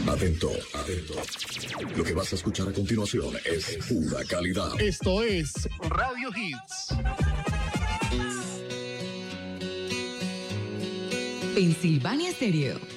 Atento, atento. Lo que vas a escuchar a continuación es pura calidad. Esto es Radio Hits. Pensilvania Stereo.